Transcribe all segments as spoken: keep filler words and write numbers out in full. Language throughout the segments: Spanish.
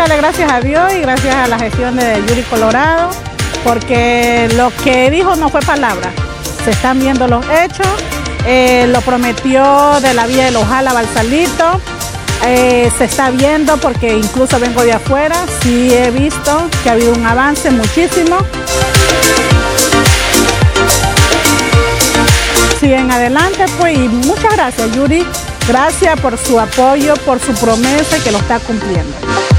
darle gracias a Dios y gracias a la gestión de Yuri Colorado, porque lo que dijo no fue palabra, se están viendo los hechos. Eh, lo prometió de la vía de Ojala a Balsalito, eh, se está viendo porque incluso vengo de afuera, sí he visto que ha habido un avance muchísimo. Siguen adelante, pues, y muchas gracias, Yuri. Gracias por su apoyo, por su promesa y que lo está cumpliendo.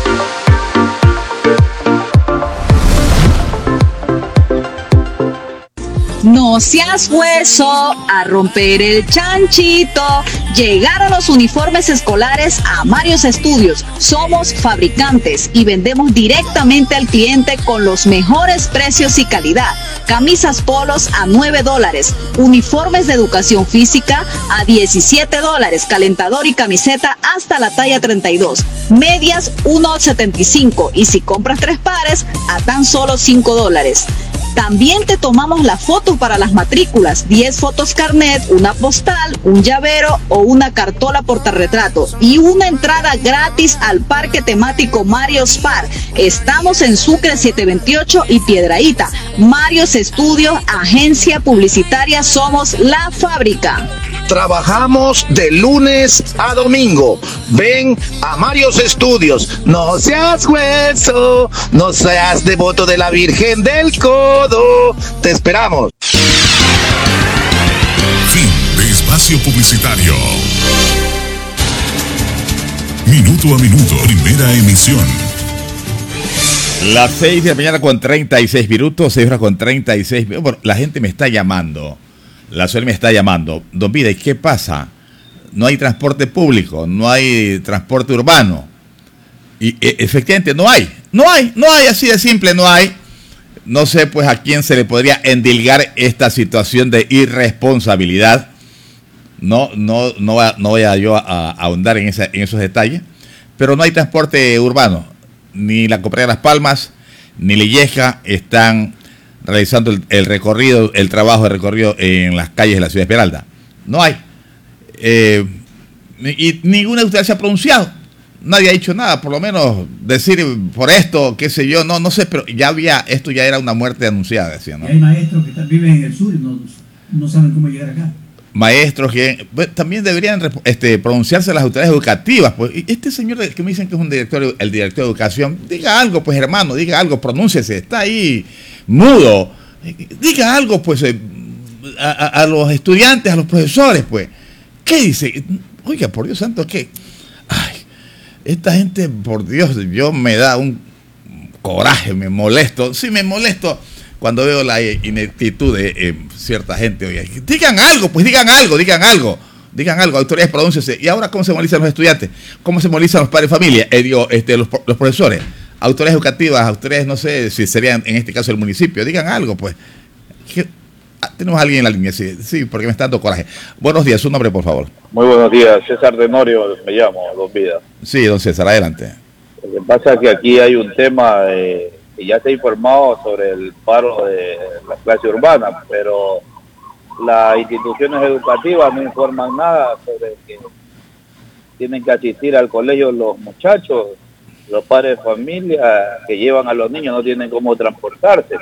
No seas hueso, a romper el chanchito. Llegaron los uniformes escolares a Marios Estudios. Somos fabricantes y vendemos directamente al cliente con los mejores precios y calidad. Camisas polos a nueve dólares, uniformes de educación física a diecisiete dólares, calentador y camiseta hasta la talla treinta y dos, medias uno setenta y cinco y si compras tres pares a tan solo cinco dólares. También te tomamos las fotos para las matrículas, diez fotos carnet, una postal, un llavero o una cartola portarretrato y una entrada gratis al parque temático Marios Park. Estamos en Sucre setecientos veintiocho y Piedrahíta. Marios Estudios, agencia publicitaria, somos la fábrica. Trabajamos de lunes a domingo. Ven a Marios Estudios. No seas hueso, no seas devoto de la Virgen del Codo. Te esperamos. Fin de espacio publicitario. Minuto a minuto, primera emisión. Las seis de la mañana con treinta y seis minutos, seis horas con treinta y seis minutos. Bueno, la gente me está llamando. La Suel me está llamando. Don Vida, ¿y qué pasa? No hay transporte público, no hay transporte urbano. Y e, efectivamente no hay. No hay, no hay, así de simple, no hay. No sé pues a quién se le podría endilgar esta situación de irresponsabilidad. No, no, no, no voy a yo a, a ahondar en, esa, en esos detalles. Pero no hay transporte urbano. Ni la Compañía de Las Palmas, ni Lilleja están realizando el, el recorrido, el trabajo de recorrido en las calles de la ciudad de Esmeralda. No hay. Eh, y ninguna de ustedes se ha pronunciado. Nadie ha dicho nada, por lo menos decir por esto, qué sé yo, no, no sé, pero ya había, esto ya era una muerte anunciada, decía, ¿no? Y hay maestros que viven en el sur y no, no saben cómo llegar acá. Maestros que pues, también deberían este, pronunciarse las autoridades educativas. Pues este señor que me dicen que es un director, el director de educación, diga algo, pues hermano, diga algo, pronúnciese, está ahí mudo, diga algo, pues a, a, a los estudiantes, a los profesores, pues. ¿Qué dice? Oiga, por Dios santo, ¿qué? Ay, esta gente, por Dios, yo me da un coraje, me molesto, sí me molesto cuando veo la ineptitud de eh, cierta gente. Oye, digan algo, pues digan algo, digan algo, digan algo, autoridades, pronúnciense. ¿Y ahora cómo se movilizan los estudiantes? ¿Cómo se movilizan los padres de familia? Eh, digo, este, los, los profesores, autoridades educativas, autoridades, no sé si serían en este caso el municipio, digan algo, pues. ¿Qué? Ah, tenemos a alguien en la línea, sí, sí, porque me está dando coraje. Buenos días, su nombre, por favor. Muy buenos días, César Tenorio, me llamo, Don Vida. Sí, don César, adelante. Lo que pasa es que aquí hay un tema... Eh, y ya se ha informado sobre el paro de la clase urbana, pero las instituciones educativas no informan nada sobre que tienen que asistir al colegio los muchachos, los padres de familia que llevan a los niños no tienen cómo transportarse.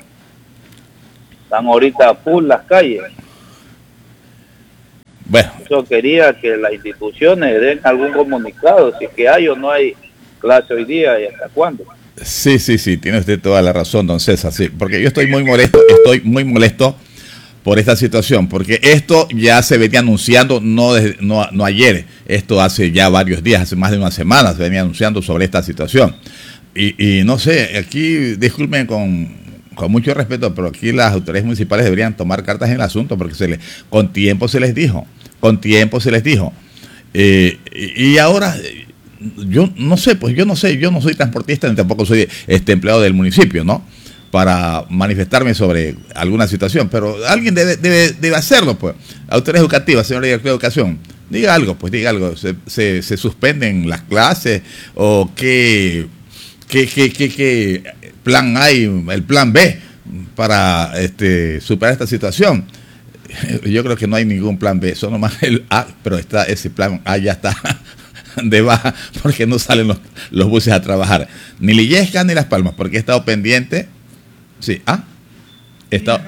Están ahorita full las calles. Bueno. Yo quería que las instituciones den algún comunicado, si es que hay o no hay clase hoy día y hasta cuándo. Sí, sí, sí, tiene usted toda la razón, don César, sí, porque yo estoy muy molesto, estoy muy molesto por esta situación, porque esto ya se venía anunciando, no, desde, no, no ayer, esto hace ya varios días, hace más de una semana se venía anunciando sobre esta situación. Y, y no sé, aquí, disculpen con, con mucho respeto, pero aquí las autoridades municipales deberían tomar cartas en el asunto, porque se les, con tiempo se les dijo, con tiempo se les dijo. Eh, y, y ahora... Yo no sé, pues yo no sé, yo no soy transportista ni tampoco soy este empleado del municipio, ¿no? Para manifestarme sobre alguna situación, pero alguien debe, debe, debe hacerlo, pues. Autoridades educativas, señor director de educación, diga algo, pues diga algo, se, se, se suspenden las clases o qué, qué, qué, qué, qué plan hay, el plan B para este, superar esta situación. Yo creo que no hay ningún plan B, solo nomás el A, pero está ese plan A ya está de baja porque no salen los, los buses a trabajar. Ni Lillesca ni Las Palmas, porque he estado pendiente. Sí, ¿ah? He estado,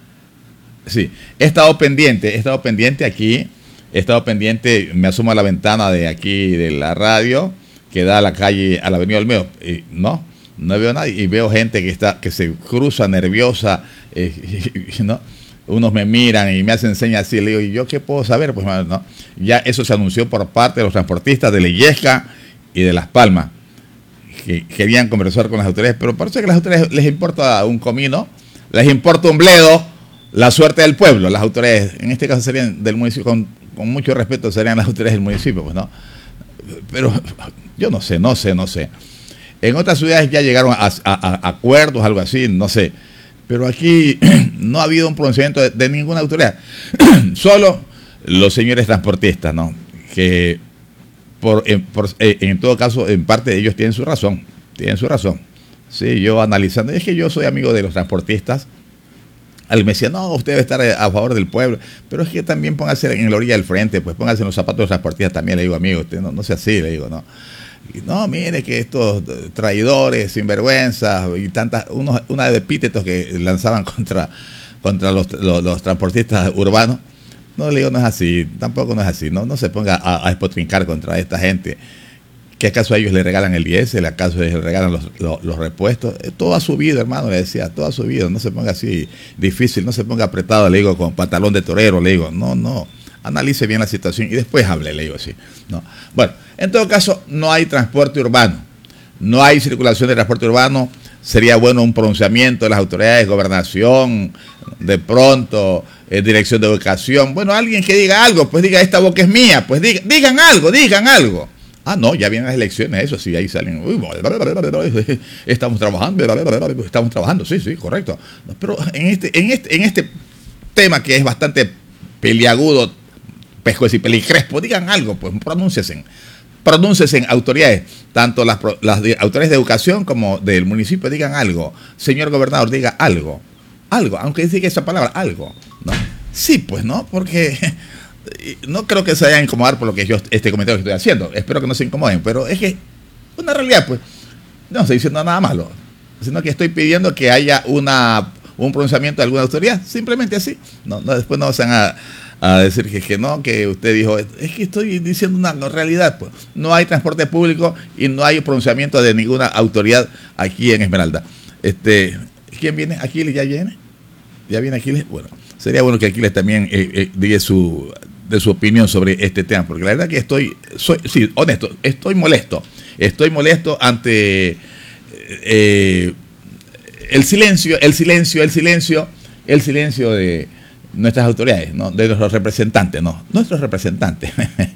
sí, he estado pendiente, he estado pendiente aquí, he estado pendiente, me asomo a la ventana de aquí de la radio, que da a la calle, a la avenida Olmedo, y no, no veo a nadie, y veo gente que está, que se cruza nerviosa, eh, y, ¿no? Unos me miran y me hacen señas así, le digo, ¿y yo qué puedo saber? Pues no, ya eso se anunció por parte de los transportistas de Lillesca y de Las Palmas, que querían conversar con las autoridades, pero parece que a las autoridades les importa un comino, les importa un bledo la suerte del pueblo. Las autoridades, en este caso serían del municipio, con, con mucho respeto serían las autoridades del municipio, pues no. Pero yo no sé, no sé, no sé. En otras ciudades ya llegaron a, a, a acuerdos, algo así, no sé. Pero aquí no ha habido un pronunciamiento de, de ninguna autoridad. Solo los señores transportistas, ¿no? Que por, en, por, en todo caso, en parte ellos tienen su razón. Tienen su razón. Sí, yo analizando, es que yo soy amigo de los transportistas. Alguien me decía, no, usted debe estar a favor del pueblo. Pero es que también póngase en la orilla del frente, pues póngase en los zapatos de los transportistas también, le digo, amigo, usted no, no sea así, le digo, no. Y, no, mire que estos traidores, sinvergüenzas y tantas, unos, una de epítetos que lanzaban contra, contra los, los, los transportistas urbanos. No, le digo, no es así, tampoco no es así, no, no se ponga a, a espotrincar contra esta gente. ¿Que acaso a ellos le regalan el diésel? ¿Acaso les regalan los, los, los repuestos? Todo ha subido, hermano, le decía, todo ha subido. No se ponga así difícil, no se ponga apretado, le digo, con pantalón de torero, le digo, no, no, analice bien la situación y después hable, le digo así. No. Bueno, en todo caso, no hay transporte urbano, no hay circulación de transporte urbano. Sería bueno un pronunciamiento de las autoridades, gobernación, de pronto, eh, dirección de educación. Bueno, alguien que diga algo, pues diga, esta boca es mía, pues diga, digan algo, digan algo. Ah, no, ya vienen las elecciones, eso sí, ahí salen, uy, estamos trabajando, estamos trabajando, sí, sí, correcto. Pero en este, en este, en este tema que es bastante peliagudo, pescuezo y pelicrespo, digan algo, pues pronúnciesen, pronúnciesen autoridades, tanto las, las autoridades de educación como del municipio, digan algo. Señor gobernador, diga algo, algo, aunque diga esa palabra, algo, ¿no? Sí, pues, ¿no? Porque no creo que se vayan a incomodar por lo que yo, este comentario que estoy haciendo. Espero que no se incomoden, pero es que una realidad, pues, no estoy diciendo nada malo, sino que estoy pidiendo que haya una un pronunciamiento de alguna autoridad, simplemente así. No, no después no se van a, a decir que, que no, que usted dijo, es que estoy diciendo una realidad, pues. No hay transporte público y no hay pronunciamiento de ninguna autoridad aquí en Esmeralda. Este, ¿quién viene? ¿Aquiles ya viene? ¿Ya viene Aquiles? Bueno, sería bueno que Aquiles también eh, eh, diga su de su opinión sobre este tema, porque la verdad que estoy, soy, sí, honesto, estoy molesto, estoy molesto ante eh, el silencio, el silencio, el silencio, el silencio de nuestras autoridades, ¿no? De nuestros representantes, no, nuestros representantes.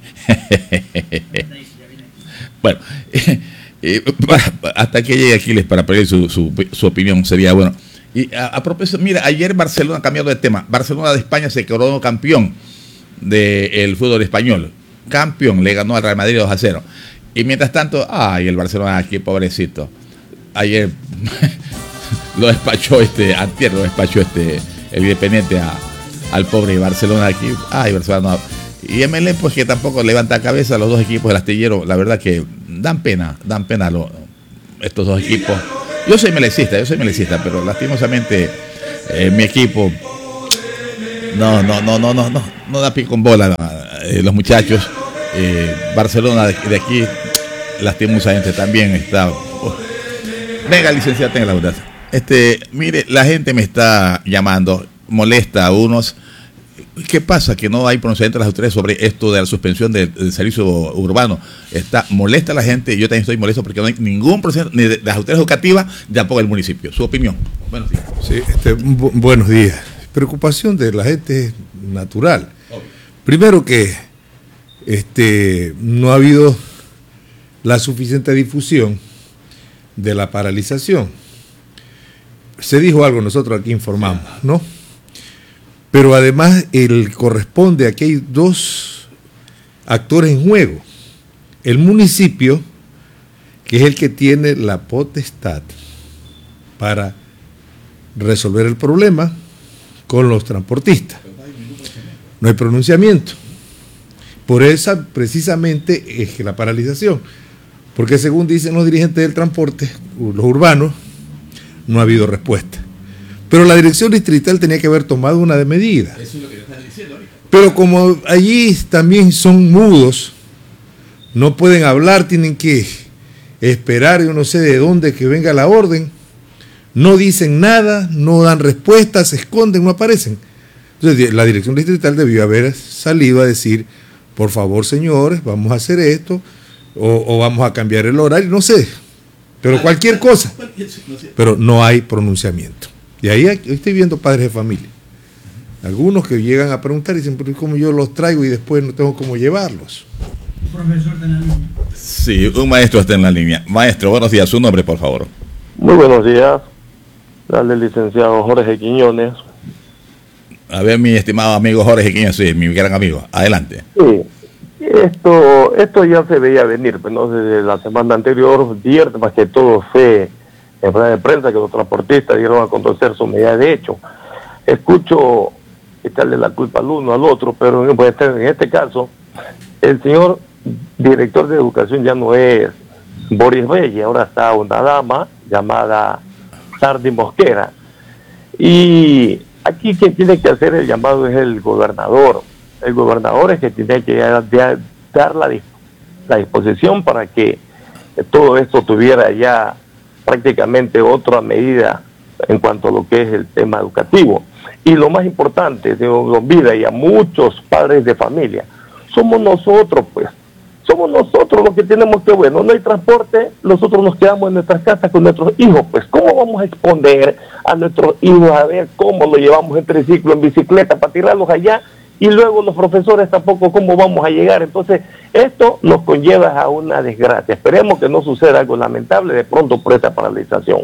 Bueno, eh, eh, hasta que llegue Aquiles para pedir su, su, su opinión sería bueno. Y a, a propósito, mira, ayer Barcelona, cambiando de tema, Barcelona de España se coronó campeón del fútbol español, campeón, le ganó al Real Madrid dos a cero. Y mientras tanto, ay, el Barcelona aquí, pobrecito, ayer lo despachó este, antier lo despachó este, el Independiente a, al pobre Barcelona aquí, ay, Barcelona no. Y M L pues que tampoco levanta cabeza, los dos equipos del astillero, la verdad que dan pena, dan pena lo, estos dos equipos. Yo soy melecista, yo soy melecista, pero lastimosamente eh, mi equipo no, no, no, no, no, no, no da pie con bola eh, los muchachos. Eh, Barcelona de, de aquí, lastimosamente también está. Oh. Venga, licenciada, tenga la verdad. Este, mire, la gente me está llamando, molesta a unos. ¿Qué pasa? Que no hay pronunciamiento de las autoridades sobre esto de la suspensión del, del servicio urbano. Está molesta a la gente, yo también estoy molesto porque no hay ningún pronunciamiento ni de, de las autoridades educativas ni tampoco del municipio. Su opinión. Buenos días. Sí, este, bu buenos días. Preocupación de la gente es natural. Obvio. Primero que este, no ha habido la suficiente difusión de la paralización. Se dijo algo, nosotros aquí informamos, ¿no? Pero además el corresponde, aquí hay dos actores en juego. El municipio, que es el que tiene la potestad para resolver el problema con los transportistas. No hay pronunciamiento. por esa precisamente es que la paralización, porque según dicen los dirigentes del transporte, los urbanos, no ha habido respuesta. Pero la dirección distrital tenía que haber tomado una de medida. Eso es lo que están diciendo ahorita. Pero como allí también son mudos, no pueden hablar, tienen que esperar, yo no sé de dónde que venga la orden, no dicen nada, no dan respuesta, se esconden, no aparecen. Entonces la dirección distrital debió haber salido a decir, por favor señores, vamos a hacer esto, o, o vamos a cambiar el horario, no sé, pero cualquier cosa. Pero no hay pronunciamiento. Y ahí estoy viendo padres de familia. Algunos que llegan a preguntar y dicen, pero ¿cómo yo los traigo y después no tengo cómo llevarlos? Profesor está en la línea. Sí, un maestro está en la línea. Maestro, buenos días, su nombre, por favor. Muy buenos días. Dale, licenciado Jorge Quiñones. A ver, mi estimado amigo Jorge Quiñones, sí, mi gran amigo. Adelante. Sí, esto, esto ya se veía venir, pues, ¿no? Desde la semana anterior, viernes, más que todo fue en rueda de prensa que los transportistas dieron a conocer su medida de hecho. Escucho echarle la culpa al uno, al otro, pero en este, en este caso, el señor director de educación ya no es Boris Reyes, ahora está una dama llamada Sardi Mosquera. Y aquí quien tiene que hacer el llamado es el gobernador. El gobernador es que tiene que dar la, la disposición para que todo esto tuviera ya prácticamente otra medida en cuanto a lo que es el tema educativo. Y lo más importante, se nos olvida, y a muchos padres de familia, somos nosotros, pues, somos nosotros los que tenemos que, bueno, no hay transporte, nosotros nos quedamos en nuestras casas con nuestros hijos, pues, ¿cómo vamos a exponer a nuestros hijos a ver cómo lo llevamos en triciclo, en bicicleta, para tirarlos allá? Y luego los profesores tampoco, ¿cómo vamos a llegar? Entonces, esto nos conlleva a una desgracia. Esperemos que no suceda algo lamentable de pronto por esta paralización.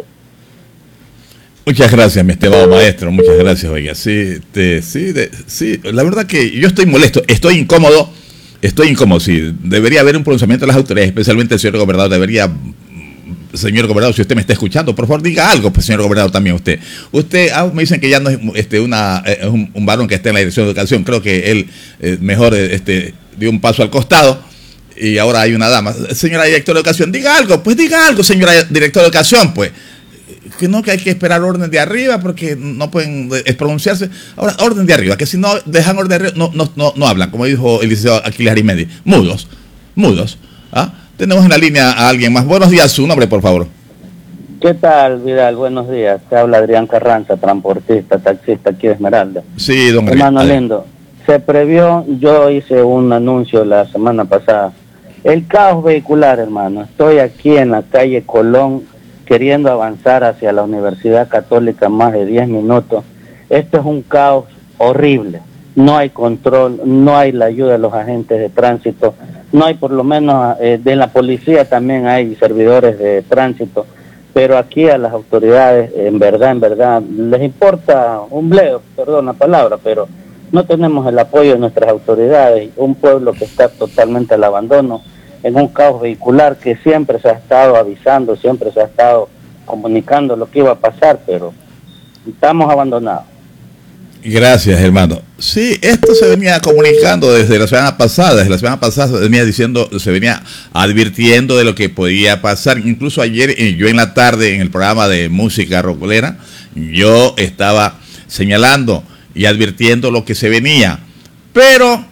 Muchas gracias, mi estimado maestro, muchas gracias, oiga. Sí, te, sí, de, sí, la verdad que yo estoy molesto, estoy incómodo, estoy incómodo, sí. Debería haber un pronunciamiento de las autoridades, especialmente el señor gobernador, debería... Señor gobernador, si usted me está escuchando, por favor diga algo, pues, señor gobernador, también usted. Usted, ah, me dicen que ya no es este, una, eh, un, un varón que esté en la dirección de educación. Creo que él eh, mejor eh, este, dio un paso al costado y ahora hay una dama. Señora directora de educación, diga algo, pues diga algo, señora directora de educación, pues. Que no, que hay que esperar orden de arriba porque no pueden eh, pronunciarse. Ahora, orden de arriba, que si no dejan orden de arriba, no, no, no, no hablan, como dijo el licenciado Aquiles Arimendi. Mudos, mudos, ¿ah? Tenemos en la línea a alguien más. Buenos días, su nombre, por favor. ¿Qué tal, Vidal? Buenos días. Te habla Adrián Carranza, transportista, taxista aquí de Esmeralda. Sí, don Hermano lindo, se previó, yo hice un anuncio la semana pasada. El caos vehicular, hermano. Estoy aquí en la calle Colón queriendo avanzar hacia la Universidad Católica más de diez minutos. Esto es un caos horrible. No hay control, no hay la ayuda de los agentes de tránsito. No hay, por lo menos, eh, de la policía también hay servidores de tránsito, pero aquí a las autoridades, en verdad, en verdad, les importa un bledo, perdón la palabra, pero no tenemos el apoyo de nuestras autoridades, un pueblo que está totalmente al abandono, en un caos vehicular que siempre se ha estado avisando, siempre se ha estado comunicando lo que iba a pasar, pero estamos abandonados. Gracias, hermano. Sí, esto se venía comunicando desde la semana pasada, desde la semana pasada se venía diciendo, se venía advirtiendo de lo que podía pasar. Incluso ayer, yo en la tarde, en el programa de música rockolera, yo estaba señalando y advirtiendo lo que se venía. Pero